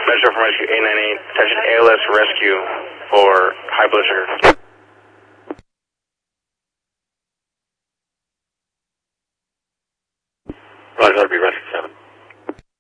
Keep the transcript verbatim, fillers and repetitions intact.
Metro from Rescue eight nine eight, attention A L S rescue for high blood sugar. Roger, that'll be rescue seven.